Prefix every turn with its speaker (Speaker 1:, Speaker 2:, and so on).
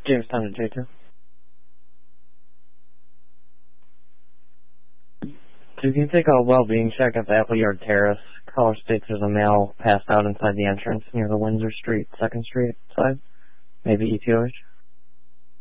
Speaker 1: Jamestown to J2. So you can take a well-being check at the Appleyard Terrace. Caller states there's a male passed out inside the entrance near the Windsor Street, 2nd Street side. Maybe ETOH.